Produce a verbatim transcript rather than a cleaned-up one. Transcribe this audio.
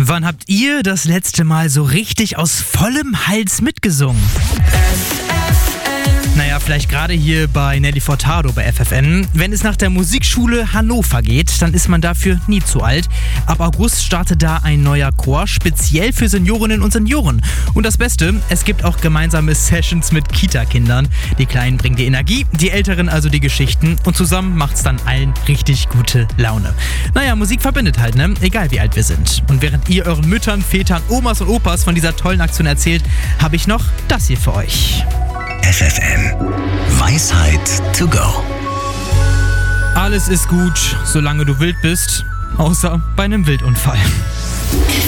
Wann habt ihr das letzte Mal so richtig aus vollem Hals mitgesungen? Naja, vielleicht gerade hier bei Nelly Furtado bei F F N. Wenn es nach der Musikschule Hannover geht, dann ist man dafür nie zu alt. Ab August startet da ein neuer Chor, speziell für Seniorinnen und Senioren. Und das Beste, es gibt auch gemeinsame Sessions mit Kita-Kindern. Die Kleinen bringen die Energie, die Älteren also die Geschichten. Und zusammen macht's dann allen richtig gute Laune. Naja, Musik verbindet halt, ne? Egal wie alt wir sind. Und während ihr euren Müttern, Vätern, Omas und Opas von dieser tollen Aktion erzählt, habe ich noch das hier für euch. F F N. Weisheit to go. Alles ist gut, solange du wild bist, außer bei einem Wildunfall.